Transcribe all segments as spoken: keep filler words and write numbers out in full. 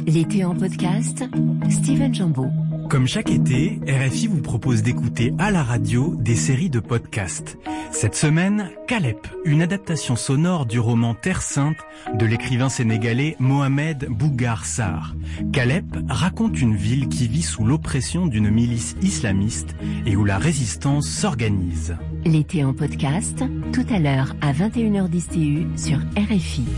L'été en podcast, Steven Jambeau. Comme chaque été, R F I vous propose d'écouter à la radio des séries de podcasts. Cette semaine, Calep, une adaptation sonore du roman Terre Sainte de l'écrivain sénégalais Mohamed Bougar Sarr. Calep raconte une ville qui vit sous l'oppression d'une milice islamiste et où la résistance s'organise. L'été en podcast, tout à l'heure à vingt et une heures dix T U sur R F I.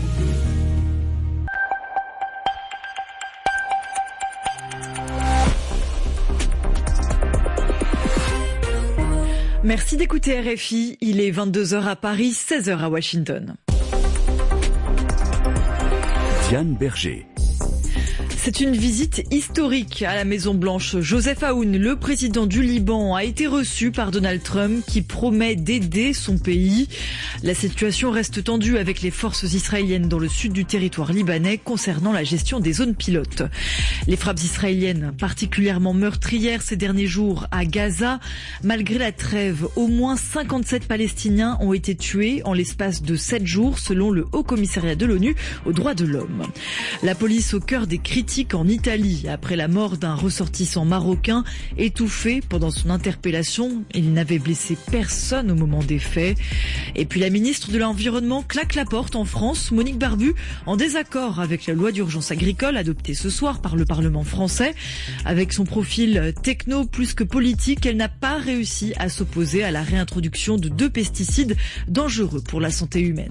Merci d'écouter R F I, il est vingt-deux heures à Paris, seize heures à Washington. Diane Berger. C'est une visite historique à la Maison-Blanche. Joseph Aoun, le président du Liban, a été reçu par Donald Trump qui promet d'aider son pays. La situation reste tendue avec les forces israéliennes dans le sud du territoire libanais concernant la gestion des zones pilotes. Les frappes israéliennes particulièrement meurtrières ces derniers jours à Gaza. Malgré la trêve, au moins cinquante-sept Palestiniens ont été tués en l'espace de sept jours selon le Haut Commissariat de l'ONU aux droits de l'homme. La police au cœur des critiques en Italie après la mort d'un ressortissant marocain étouffé pendant son interpellation. Il n'avait blessé personne au moment des faits. Et puis la ministre de l'Environnement claque la porte en France. Monique Barbu, en désaccord avec la loi d'urgence agricole adoptée ce soir par le Parlement français. Avec son profil techno plus que politique, elle n'a pas réussi à s'opposer à la réintroduction de deux pesticides dangereux pour la santé humaine.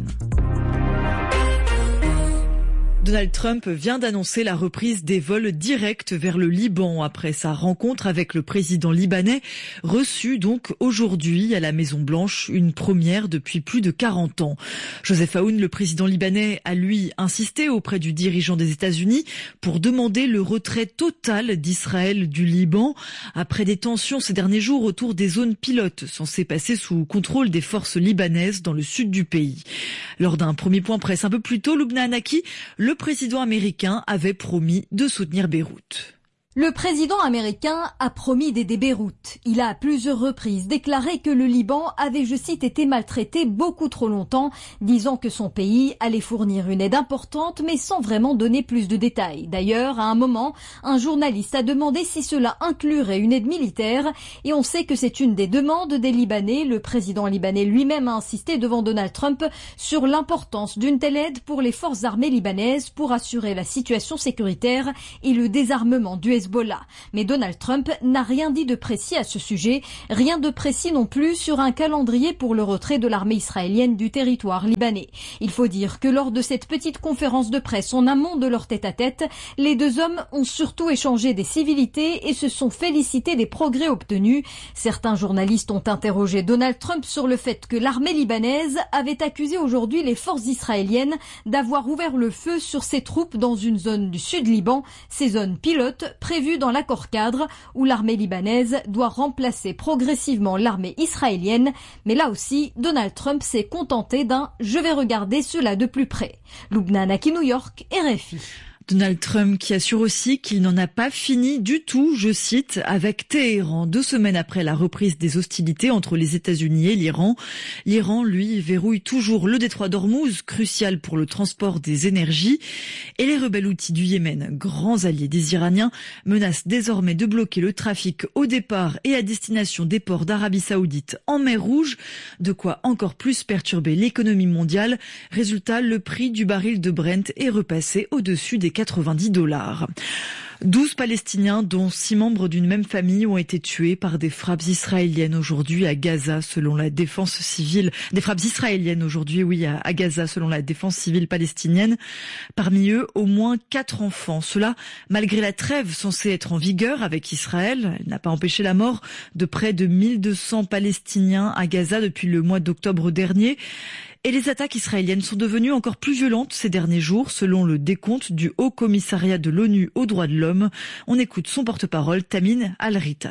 Donald Trump vient d'annoncer la reprise des vols directs vers le Liban après sa rencontre avec le président libanais, reçu donc aujourd'hui à la Maison-Blanche, une première depuis plus de quarante ans. Joseph Aoun, le président libanais, a lui insisté auprès du dirigeant des États-Unis pour demander le retrait total d'Israël du Liban après des tensions ces derniers jours autour des zones pilotes censées passer sous contrôle des forces libanaises dans le sud du pays. Lors d'un premier point presse un peu plus tôt, Lubna Hanaki, le Le président américain avait promis de soutenir Beyrouth. Le président américain a promis d'aider Beyrouth. Il a à plusieurs reprises déclaré que le Liban avait, je cite, été maltraité beaucoup trop longtemps, disant que son pays allait fournir une aide importante, mais sans vraiment donner plus de détails. D'ailleurs, à un moment, un journaliste a demandé si cela inclurait une aide militaire, et on sait que c'est une des demandes des Libanais. Le président libanais lui-même a insisté devant Donald Trump sur l'importance d'une telle aide pour les forces armées libanaises pour assurer la situation sécuritaire et le désarmement du Hezbollah. Mais Donald Trump n'a rien dit de précis à ce sujet, rien de précis non plus sur un calendrier pour le retrait de l'armée israélienne du territoire libanais. Il faut dire que lors de cette petite conférence de presse en amont de leur tête-à-tête, les deux hommes ont surtout échangé des civilités et se sont félicités des progrès obtenus. Certains journalistes ont interrogé Donald Trump sur le fait que l'armée libanaise avait accusé aujourd'hui les forces israéliennes d'avoir ouvert le feu sur ses troupes dans une zone du sud Liban, ces zones pilotes prévues dans l'accord cadre où l'armée libanaise doit remplacer progressivement l'armée israélienne. Mais là aussi, Donald Trump s'est contenté d'un « je vais regarder cela de plus près ». Lubna Hanaki, New York, R F I. Donald Trump qui assure aussi qu'il n'en a pas fini du tout, je cite, avec Téhéran, deux semaines après la reprise des hostilités entre les États-Unis et l'Iran. L'Iran, lui, verrouille toujours le détroit d'Ormuz, crucial pour le transport des énergies. Et les rebelles houthis du Yémen, grands alliés des Iraniens, menacent désormais de bloquer le trafic au départ et à destination des ports d'Arabie Saoudite en mer Rouge, de quoi encore plus perturber l'économie mondiale. Résultat, le prix du baril de Brent est repassé au-dessus des quatre-vingt-dix dollars. douze Palestiniens, dont six membres d'une même famille, ont été tués par des frappes israéliennes aujourd'hui à Gaza, selon la défense civile. Des frappes israéliennes aujourd'hui, oui, à, à Gaza, selon la défense civile palestinienne. Parmi eux, au moins quatre enfants. Cela, malgré la trêve censée être en vigueur avec Israël. Elle n'a pas empêché la mort de près de mille deux cents Palestiniens à Gaza depuis le mois d'octobre dernier. Et les attaques israéliennes sont devenues encore plus violentes ces derniers jours, selon le décompte du Haut Commissariat de l'ONU aux droits de l'homme. On écoute son porte-parole, Tamin Al-Ritan.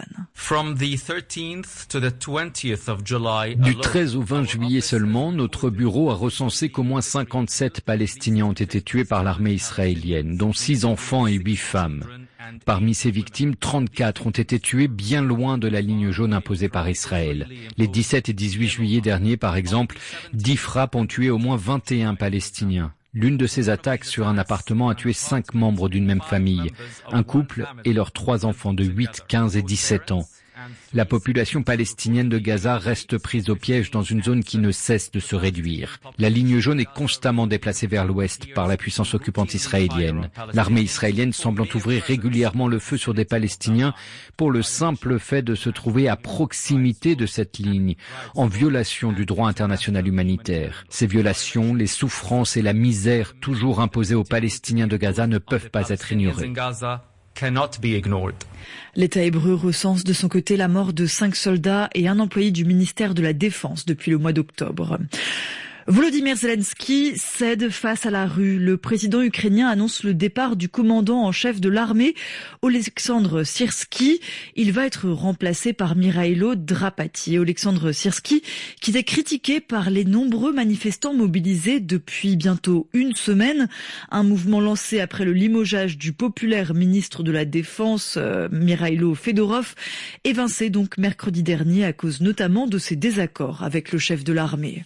Du treize au vingt juillet seulement, notre bureau a recensé qu'au moins cinquante-sept Palestiniens ont été tués par l'armée israélienne, dont six enfants et huit femmes. Parmi ces victimes, trente-quatre ont été tués bien loin de la ligne jaune imposée par Israël. Les dix-sept et dix-huit juillet derniers, par exemple, dix frappes ont tué au moins vingt et un Palestiniens. L'une de ces attaques sur un appartement a tué cinq membres d'une même famille, un couple et leurs trois enfants de huit, quinze et dix-sept ans. La population palestinienne de Gaza reste prise au piège dans une zone qui ne cesse de se réduire. La ligne jaune est constamment déplacée vers l'ouest par la puissance occupante israélienne. L'armée israélienne semblant ouvrir régulièrement le feu sur des Palestiniens pour le simple fait de se trouver à proximité de cette ligne, en violation du droit international humanitaire. Ces violations, les souffrances et la misère toujours imposées aux Palestiniens de Gaza ne peuvent pas être ignorées. L'État hébreu recense de son côté la mort de cinq soldats et un employé du ministère de la Défense depuis le mois d'octobre. Volodymyr Zelensky cède face à la rue. Le président ukrainien annonce le départ du commandant en chef de l'armée, Oleksandr Syrsky. Il va être remplacé par Mikhailo Drapati. Oleksandr Syrsky, qui est critiqué par les nombreux manifestants mobilisés depuis bientôt une semaine. Un mouvement lancé après le limogeage du populaire ministre de la Défense, euh, Mikhailo Fedorov, évincé donc mercredi dernier à cause notamment de ses désaccords avec le chef de l'armée.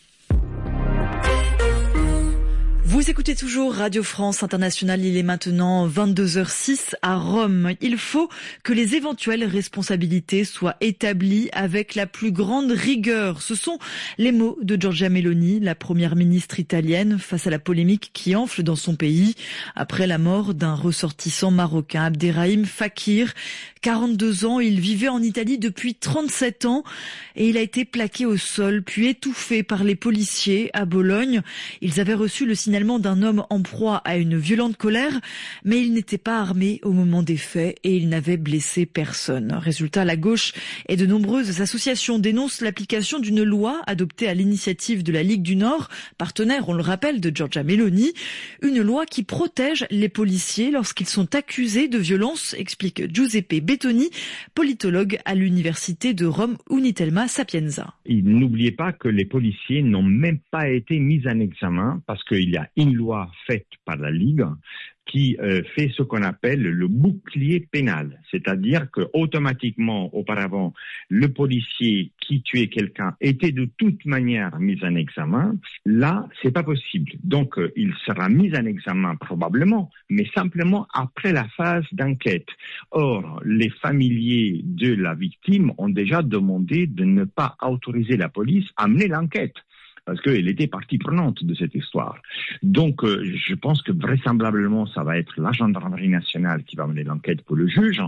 Vous écoutez toujours Radio France Internationale, il est maintenant vingt-deux heures six à Rome. Il faut que les éventuelles responsabilités soient établies avec la plus grande rigueur. Ce sont les mots de Giorgia Meloni, la première ministre italienne, face à la polémique qui enfle dans son pays après la mort d'un ressortissant marocain, Abderrahim Fakir. quarante-deux ans, il vivait en Italie depuis trente-sept ans et il a été plaqué au sol puis étouffé par les policiers à Bologne. Ils avaient reçu le signalement d'un homme en proie à une violente colère, mais il n'était pas armé au moment des faits et il n'avait blessé personne. Résultat, la gauche et de nombreuses associations dénoncent l'application d'une loi adoptée à l'initiative de la Ligue du Nord, partenaire, on le rappelle, de Giorgia Meloni, une loi qui protège les policiers lorsqu'ils sont accusés de violence, explique Giuseppe Bettoni, politologue à l'université de Rome Unitelma Sapienza. N'oubliez pas que les policiers n'ont même pas été mis en examen parce qu'il y a une loi faite par la Ligue qui euh, fait ce qu'on appelle le bouclier pénal. C'est-à-dire que automatiquement, auparavant, le policier qui tuait quelqu'un était de toute manière mis en examen. Là, c'est pas possible. Donc, euh, il sera mis en examen probablement, mais simplement après la phase d'enquête. Or, les familiers de la victime ont déjà demandé de ne pas autoriser la police à mener l'enquête, parce qu'elle était partie prenante de cette histoire. Donc, euh, je pense que vraisemblablement, ça va être la gendarmerie nationale qui va mener l'enquête pour le juge.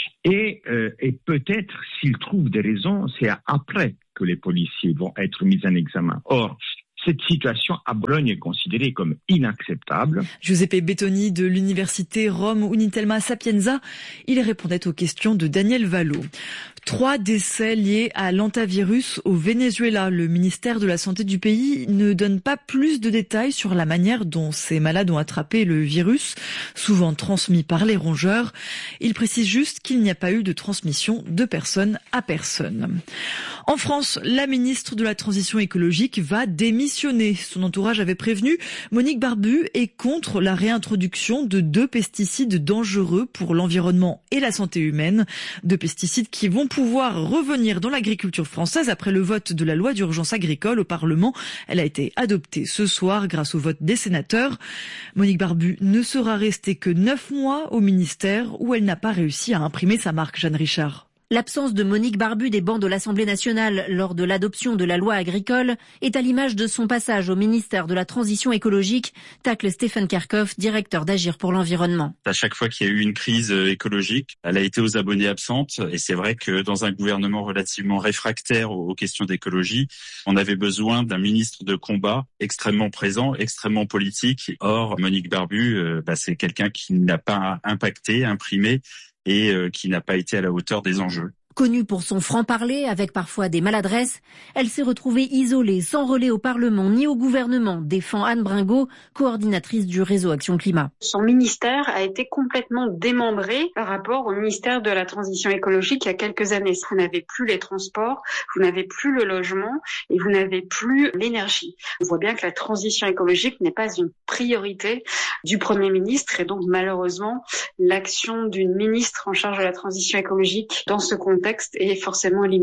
Et, euh, et peut-être, s'il trouve des raisons, c'est après que les policiers vont être mis en examen. Or, cette situation à Bologne est considérée comme inacceptable. Giuseppe Bettoni de l'université Rome Unitelma Sapienza, il répondait aux questions de Daniel Valo. Trois décès liés à l'hantavirus au Venezuela. Le ministère de la Santé du pays ne donne pas plus de détails sur la manière dont ces malades ont attrapé le virus, souvent transmis par les rongeurs. Il précise juste qu'il n'y a pas eu de transmission de personne à personne. En France, la ministre de la Transition écologique va démissionner. Son entourage avait prévenu. Monique Barbu est contre la réintroduction de deux pesticides dangereux pour l'environnement et la santé humaine. Deux pesticides qui vont pouvoir revenir dans l'agriculture française après le vote de la loi d'urgence agricole au Parlement. Elle a été adoptée ce soir grâce au vote des sénateurs. Monique Barbu ne sera restée que neuf mois au ministère où elle n'a pas réussi à imprimer sa marque. Jeanne Richard. L'absence de Monique Barbu des bancs de l'Assemblée nationale lors de l'adoption de la loi agricole est à l'image de son passage au ministère de la Transition écologique, tacle Stéphane Kerkhoff, directeur d'Agir pour l'environnement. À chaque fois qu'il y a eu une crise écologique, elle a été aux abonnés absente. Et c'est vrai que dans un gouvernement relativement réfractaire aux questions d'écologie, on avait besoin d'un ministre de combat extrêmement présent, extrêmement politique. Or, Monique Barbu, euh, bah, c'est quelqu'un qui n'a pas impacté, imprimé, et euh, qui n'a pas été à la hauteur des enjeux. Connue pour son franc-parler, avec parfois des maladresses, elle s'est retrouvée isolée, sans relais au Parlement ni au gouvernement, défend Anne Bringot, coordinatrice du réseau Action Climat. Son ministère a été complètement démembré par rapport au ministère de la Transition écologique il y a quelques années. Vous n'avez plus les transports, vous n'avez plus le logement et vous n'avez plus l'énergie. On voit bien que la transition écologique n'est pas une priorité du Premier ministre et donc malheureusement l'action d'une ministre en charge de la transition écologique dans ce contexte est forcément limitée.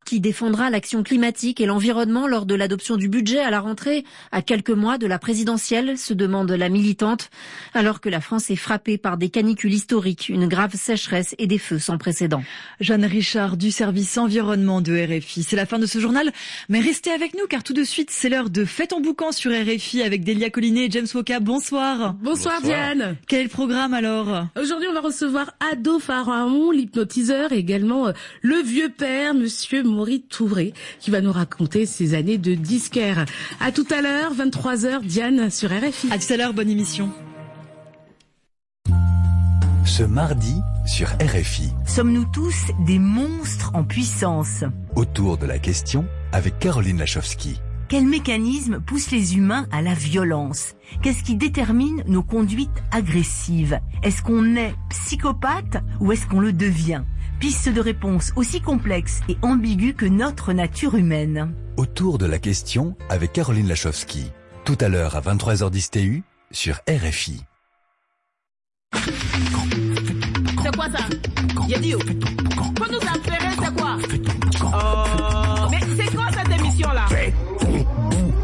Qui défendra l'action climatique et l'environnement lors de l'adoption du budget à la rentrée, à quelques mois de la présidentielle, se demande la militante, alors que la France est frappée par des canicules historiques, une grave sécheresse et des feux sans précédent. Jeanne Richard du service environnement de R F I. C'est la fin de ce journal, mais restez avec nous car tout de suite c'est l'heure de Fête en boucan sur R F I avec Delia Collinet et James Woka. Bonsoir. Bonsoir. Bonsoir Diane. Quel est le programme alors? Aujourd'hui on va recevoir Ado Pharaon, l'hypnotiseur, et également euh, le vieux père, monsieur Maury Touré, qui va nous raconter ses années de disquaire. À tout à l'heure, vingt-trois heures, Diane sur R F I. À tout à l'heure, bonne émission. Ce mardi sur R F I. Sommes-nous tous des monstres en puissance? Autour de la question avec Caroline Lachowski. Quel mécanisme pousse les humains à la violence? Qu'est-ce qui détermine nos conduites agressives? Est-ce qu'on est psychopathe ou est-ce qu'on le devient? Piste de réponse aussi complexe et ambiguë que notre nature humaine. Autour de la question avec Caroline Lachowski. Tout à l'heure à vingt-trois heures dix T U sur R F I. C'est quoi ça? Y'a dit